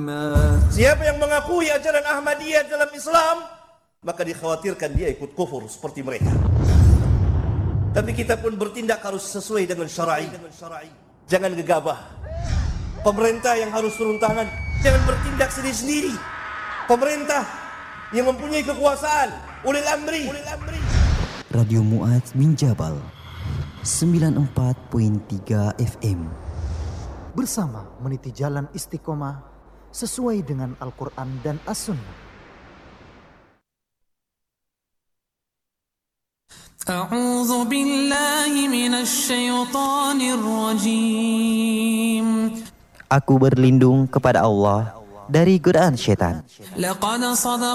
Siapa yang mengakui ajaran Ahmadiyah dalam Islam, maka dikhawatirkan dia ikut kufur seperti mereka. Tapi kita pun bertindak harus sesuai dengan syar'i. Jangan gegabah. Pemerintah yang harus turun tangan, jangan bertindak sendiri-sendiri. Pemerintah yang mempunyai kekuasaan, ulil amri. Radio Mu'adz bin Jabal 94.3 FM. Bersama meniti jalan istiqomah sesuai dengan Al-Quran dan As-Sunnah. A'udzu billahi minasy syaithanir rajim. Aku berlindung kepada Allah dari godaan syaitan. Laqad